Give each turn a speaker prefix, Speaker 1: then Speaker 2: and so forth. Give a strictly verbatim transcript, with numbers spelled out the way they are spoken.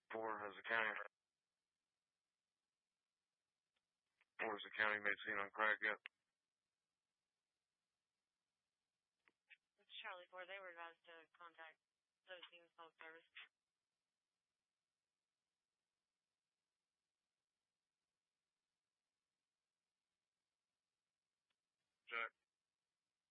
Speaker 1: Four, has the county, four, has the county made scene on crack yet?
Speaker 2: It's Charlie four. They were advised to contact seventeen call service.
Speaker 1: Check.